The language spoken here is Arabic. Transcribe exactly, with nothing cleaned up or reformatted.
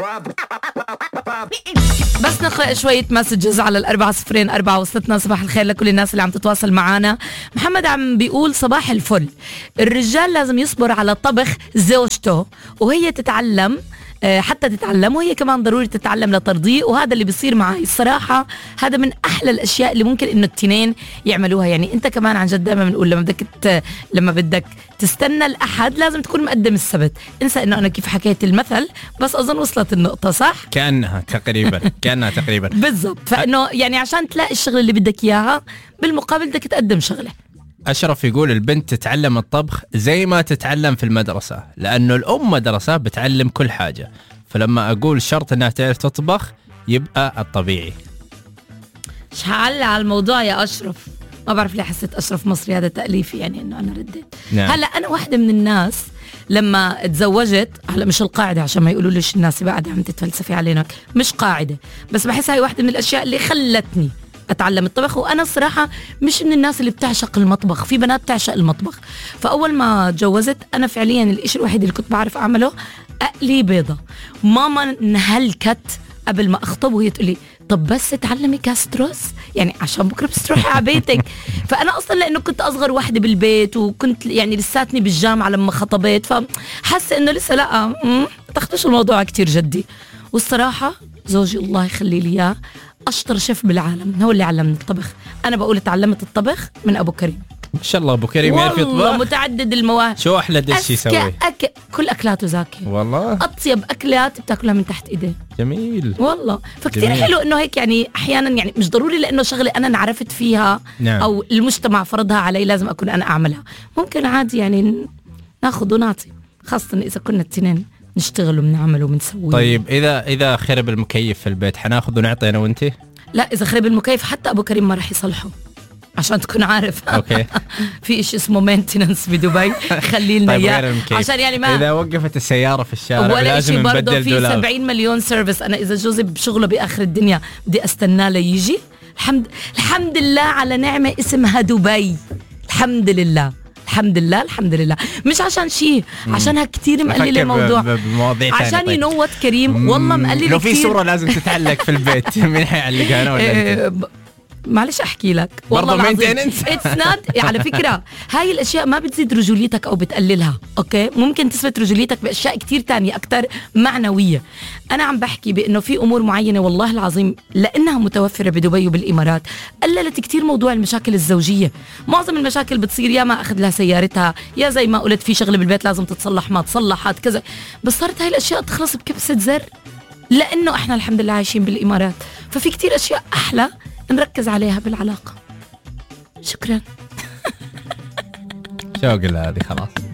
بس نقرأ شوية مسجز على الأربعة صفرين أربعة. وصلتنا صباح الخير لكل الناس اللي عم تتواصل معنا. محمد عم بيقول صباح الفل، الرجال لازم يصبر على طبخ زوجته وهي تتعلم، حتى تتعلم وهي كمان ضروري تتعلم لترضيه، وهذا اللي بيصير معي الصراحة. هذا من أحلى الأشياء اللي ممكن إنه التنين يعملوها. يعني أنت كمان عن جد دائما بنقول لما بدك ت... لما بدك تستنى الأحد لازم تكون مقدم السبت. انسى إنه أنا كيف حكيت المثل، بس أظن وصلت النقطة صح؟ كأنها تقريبا كأنها تقريبا بالضبط. فإنه يعني عشان تلاقي الشغل اللي بدك إياها بالمقابل بدك تقدم شغله. أشرف يقول البنت تتعلم الطبخ زي ما تتعلم في المدرسة، لأنه الأم مدرسة بتعلم كل حاجة. فلما أقول شرط أنها تعرف تطبخ يبقى الطبيعي. شعل على الموضوع يا أشرف، ما بعرف ليه حسيت أشرف مصري هذا تأليفي، يعني إنه أنا رديت. نعم. هلا أنا واحدة من الناس لما تزوجت، هلا مش القاعدة عشان ما يقولوا ليش الناس بعد عم تتفلسفي علينا، مش قاعدة، بس بحس هاي واحدة من الأشياء اللي خلتني أتعلم الطبخ. وأنا الصراحة مش من الناس اللي بتعشق المطبخ، في بنات بتعشق المطبخ. فأول ما تجوزت أنا فعليا الإشي الوحيد اللي كنت بعرف أعمله أقلي بيضة. ماما انهلكت قبل ما أخطب وهي تقولي طب بس تعلمي كاستروس يعني عشان بكرة بس تروحي على بيتك. فأنا أصلا لأنه كنت أصغر واحدة بالبيت وكنت يعني لساتني بالجامعة لما خطبت، فحاسة إنه لسه لا ما تاخدوش الموضوع كتير جدي. والصراحة زوجي الله يخلي لي إياه أشطر شيف بالعالم، هو اللي علمني الطبخ. أنا بقول تعلمت الطبخ من أبو كريم. ما شاء الله أبو كريم يعرف يطبخ، والله متعدد المواهب. شو أحلى دش يسوي؟ أك... كل أكلاته زاكي والله، أطيب أكلات بتاكلها من تحت إيديه. جميل والله. فكتير جميل. حلو إنه هيك يعني أحيانا يعني مش ضروري لأنه شغلة أنا انعرفت فيها نعم. أو المجتمع فرضها علي لازم أكون أنا أعملها. ممكن عادي يعني ناخذ ونعطي، خاصة إذا كنا التنين نشتغل وبنعمل وبنسوي. طيب إذا إذا خرب المكيف في البيت حناخذ ونعطي أنا وأنتي؟ لا، إذا خرب المكيف حتى أبو كريم ما رح يصلحه عشان تكون عارف. أوكي. في إشي اسمه مينتيننس بدبي خلي لنا إياه عشان يعني ما إذا وقفت السيارة في الشارع لازم نبدل دولار. في سبعين مليون سيرفيس. أنا إذا جوزي بشغله بآخر الدنيا بدي أستناه ليجي. الحمد الحمد لله على نعمة اسمها دبي. الحمد لله الحمد لله الحمد لله. مش عشان شيء، عشانها كتير مقلل الموضوع، عشان ينوت كريم. والله مقلل لو في صورة لازم تتعلق في البيت مين حيعلقها أنا ولا أنت؟ معلش احكي لك والله العظيم اتس نوت. على فكره هاي الاشياء ما بتزيد رجوليتك او بتقللها، اوكي؟ ممكن تثبت رجوليتك باشياء كتير تانية اكتر معنويه. انا عم بحكي بانه في امور معينه والله العظيم لانها متوفره بدبي وبالامارات قللت كتير موضوع المشاكل الزوجيه. معظم المشاكل بتصير يا ما اخذ لها سيارتها، يا زي ما قلت في شغله بالبيت لازم تتصلح ما تصلحت كذا. بس صارت هاي الاشياء تخلص بكبسه زر لانه احنا الحمد لله عايشين بالامارات. ففي كتير اشياء احلى نركز عليها بالعلاقة. شكرا. شو أقول هذه خلاص.